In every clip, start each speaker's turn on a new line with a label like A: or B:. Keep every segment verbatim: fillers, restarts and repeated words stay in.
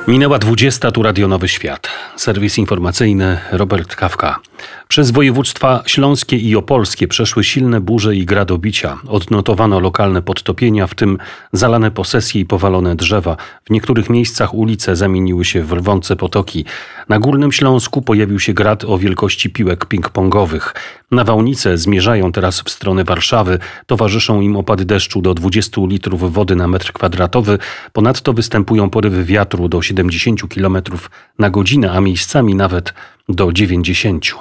A: Minęła dwudziesta, tu Radio Nowy Świat. Serwis informacyjny Robert Kawka. Przez województwa śląskie i opolskie przeszły silne burze i gradobicia. Odnotowano lokalne podtopienia, w tym zalane posesje i powalone drzewa. W niektórych miejscach ulice zamieniły się w rwące potoki. Na Górnym Śląsku pojawił się grad o wielkości piłek ping-pongowych. Nawałnice zmierzają teraz w stronę Warszawy. Towarzyszą im opady deszczu do dwudziestu litrów wody na metr kwadratowy. Ponadto występują porywy wiatru do siedemdziesięciu kilometrów na godzinę, a miejscami nawet do dziewięćdziesięciu.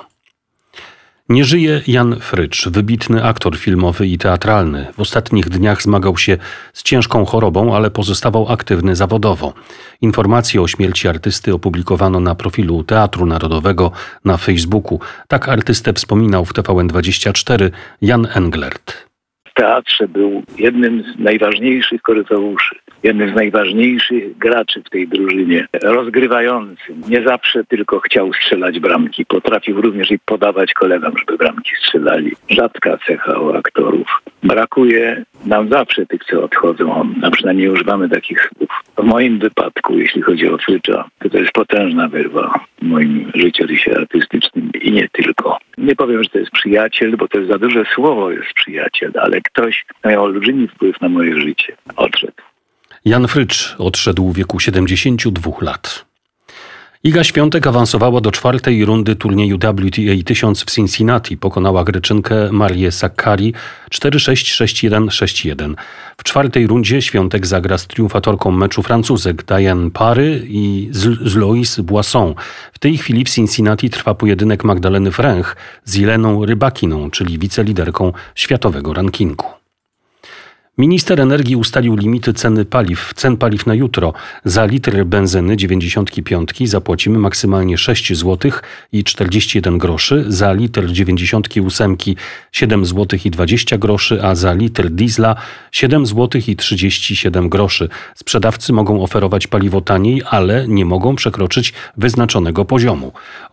A: Nie żyje Jan Frycz, wybitny aktor filmowy i teatralny. W ostatnich dniach zmagał się z ciężką chorobą, ale pozostawał aktywny zawodowo. Informacje o śmierci artysty opublikowano na profilu Teatru Narodowego na Facebooku. Tak artystę wspominał w T V N dwadzieścia cztery Jan Englert.
B: W teatrze był jednym z najważniejszych korytariuszy, jednym z najważniejszych graczy w tej drużynie, rozgrywającym. Nie zawsze tylko chciał strzelać bramki, potrafił również i podawać kolegom, żeby bramki strzelali. Rzadka cecha u aktorów. Brakuje nam zawsze tych, co odchodzą, a przynajmniej używamy takich słów. W moim wypadku, jeśli chodzi o Frycza, to, to jest potężna wyrwa w moim życiorysie artystycznym i nie tylko. Nie powiem, że to jest przyjaciel, bo to jest za duże słowo, jest przyjaciel, ale ktoś miał olbrzymi wpływ na moje życie. Odszedł.
A: Jan Frycz odszedł w wieku siedemdziesięciu dwóch lat. Iga Świątek awansowała do czwartej rundy turnieju W T A tysiąc w Cincinnati. Pokonała Greczynkę Marię Sakkari cztery sześć, sześć jeden, sześć jeden. W czwartej rundzie Świątek zagra z triumfatorką meczu Francuzek Diane Parry i z, z Lois Boisson. W tej chwili w Cincinnati trwa pojedynek Magdaleny Fręch z Jeleną Rybakiną, czyli wiceliderką światowego rankingu. Minister energii ustalił limity ceny paliw, cen paliw na jutro. Za litr benzyny dziewięćdziesiątki piątki zapłacimy maksymalnie sześć złotych i czterdzieści jeden groszy, za litr dziewięćdziesiątki ósemki siedem złotych i dwadzieścia groszy, a za litr diesla siedem złotych i trzydzieści siedem groszy. Sprzedawcy mogą oferować paliwo taniej, ale nie mogą przekroczyć wyznaczonego poziomu.